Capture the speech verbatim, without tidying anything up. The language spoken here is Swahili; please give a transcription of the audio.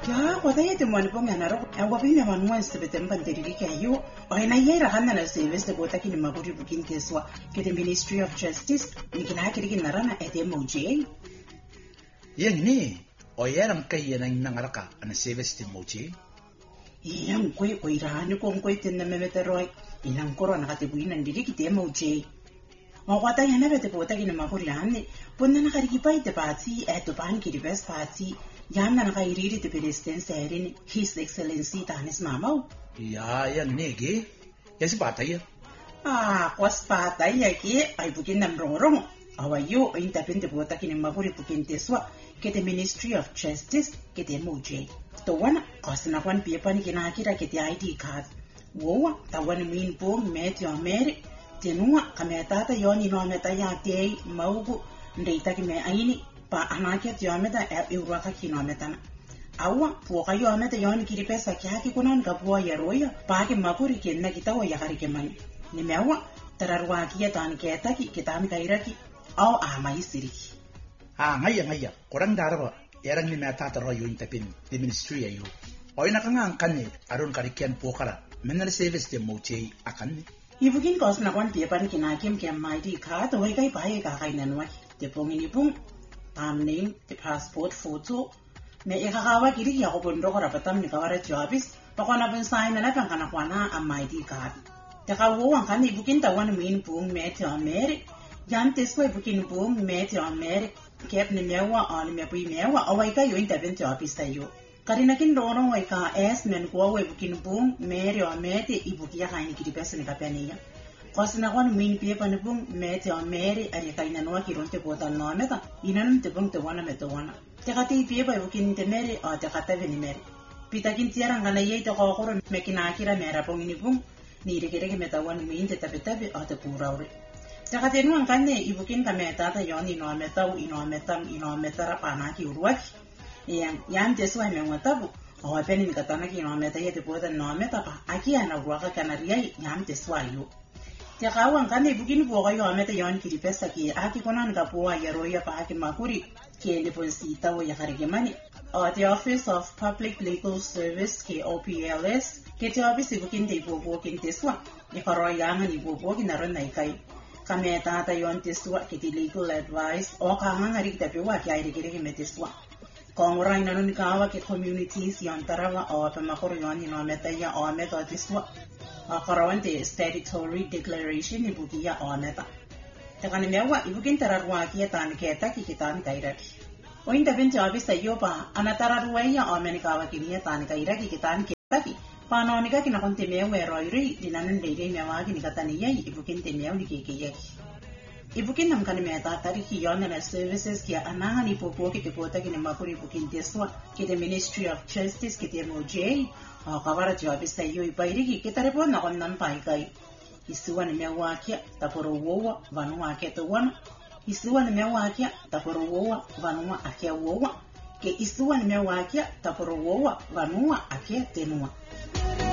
Ya, kwa tayo timwani po nga naro, ang wapi na manuwa sa betem pandiriri kayo, o ay nayay rakan na na service na bota kini maguri bukin keswa, kiti Ministry of Justice, ni kinakirikin na rana at M O J. Yang ni, o yarang kaya nang nangaraka ang service ti M O J? Iyang ko'y ko'y rani kong ko'y tinamemeteroy, ilang koro nakatibuin ng diri kiti M O J. Mawata yan na bete bota kini maguri ani, punna nakarikipay te pati, eto paan kiribes pati, yan na nakairiri ti President Serin, His Excellency Tanis Mamaw. Ya, yan ni, ge. Yan si patay. Ah, kwas patay, yaki, ay bukin ng rong-rong. Awayo, ay tapin ti bota kini maguri bukin teswa, kiti Ministry of Justice, kiti M O J. Tawana, kwas na kwan piyapan kinakira kiti I D card. Wowa, tawan min po, metyo ameri, tinunga, kametata yon inometa yatay, maugu, ndayta kime aini, pa anakya tiyometa e iuraka kinometa na. Awa, puka yometa yon kiripesa kyaki kunan kapua yaroya, pake makuri kinna kitawa yakari kemani. Nimewa, tararwaki yatan ketaki, kitami kairaki, au amai siriki. Ah, ngaya ngaya, kurang darawa, yarang ni metata royo yung tapin, di ministry ayo. Oy nakangaangkan ni, aron karikian po kara, menal service di M O J akan ni. Ibukin kos na kwan piyapan kinakim kaya I D card, away kay pahay kakay nanwak, tipong inipong, um, name, the passport photo, may ikakawa kiri ako pundo ko rapatam ni kawara jobis, pako na bensay na napang kanakwana ang I D card. Takawuwang kan ibukin tawan min pong metyo ameri, yan tesko ibukin pong metyo ameri, kep ni mewa on mepuy mewa, away kayo yung tabin jobis tayo. Karinakin lorong way ka es men kuwa way bukin pong metyo ameri, ibukiya kain ikiripesa ni kapeniya. Kasi na kwan min piye pa ni pong metyo ameri, ari kain nanwa kiron te bota no meta, inanam te pong te wana meto wana. Tekati piye pa ibukin te meri, o tekata veni meri. Pitakin tiyarang kana yay te kokoro mekinakira mera pong inipong, ni rikiriki metawan min te tabi-tabi, o te purauri. Tekati nuang kanya ibukin ka metata yon inometaw, inometam, inometara panaki uruaki. Yang yan teswa me ngatabu o apeni mikatana ki no meta yete pota no meta pa aki ana ruaka kanaria yan teswa yo te kawan kane bukin bo ga yo meta yon ki pesa ki aki konan ga po ya roya pa aki makuri ki le ponsita o ya karige mani o the Office of Public Legal Service ki O P L S ki te office bukin de bo bo kin teswa e karo yang ni bo bo ki naron nai kai kameta ta yon teswa ki legal advice o kanga ngari ta pe wa ki ai rige rige meteswa Kung rai na nun kawa ki communities yon tarawa o pamakor yon ino meta ya o meta tiswa o karawan te statutory declaration ibukiya o meta. Taka ni mewa ibukin tararwa ki tan keta ki kitan kairaki. O inda binti obis tayo pa anatararwa ya o menikawa ki niya tan kairaki kitan keta ki. Paano nika kinakunti mewa roiri dinanan dede mewa ki nikataniya ibukin te mewa ni kikiyaki. Ibukin nam kan meta tariki yon na services kia anangan ipopo ki tipota ki makuri ibukin teswa ki the Ministry of Justice ki M O J o kawara jobis tayo ipairiki kita report na kon nan paikay isuwa na mewakia taporo wowa vanua ke tuwan isuwa na mewakia taporo wowa vanua akia wowa ke isuwa na mewakia taporo wowa vanua akia tenua